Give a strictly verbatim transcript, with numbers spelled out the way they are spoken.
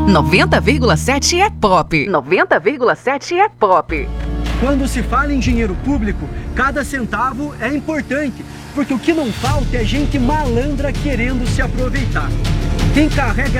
noventa vírgula sete é pop. noventa vírgula sete é pop. Quando se fala em dinheiro público, cada centavo é importante, porque o que não falta é gente malandra querendo se aproveitar. Quem carrega